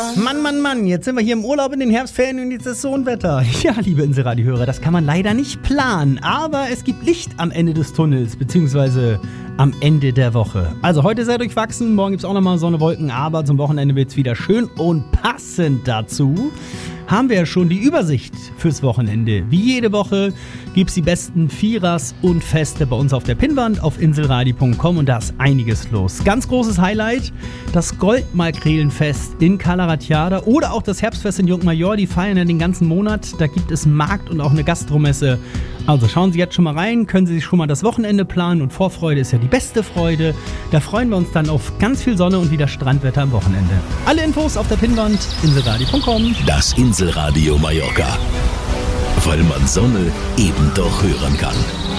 Mann, jetzt sind wir hier im Urlaub in den Herbstferien und jetzt ist so ein Wetter. Ja, liebe Inselradio-Hörer, das kann man leider nicht planen, aber es gibt Licht am Ende des Tunnels, beziehungsweise am Ende der Woche. Also heute sehr durchwachsen, morgen gibt es auch nochmal Sonne, Wolken, aber zum Wochenende wird es wieder schön und passend dazu haben wir ja schon die Übersicht fürs Wochenende. Wie jede Woche gibt es die besten Vierers und Feste bei uns auf der Pinnwand auf inselradio.com und da ist einiges los. Ganz großes Highlight, das Goldmakrelenfest in Cala Ratjada oder auch das Herbstfest in Jungmajor, die feiern ja den ganzen Monat. Da gibt es Markt und auch eine Gastromesse. Also schauen Sie jetzt schon mal rein, können Sie sich schon mal das Wochenende planen und Vorfreude ist ja die beste Freude. Da freuen wir uns dann auf ganz viel Sonne und wieder Strandwetter am Wochenende. Alle Infos auf der Pinnwand inselradio.com. Das Inselradio Mallorca, weil man Sonne eben doch hören kann.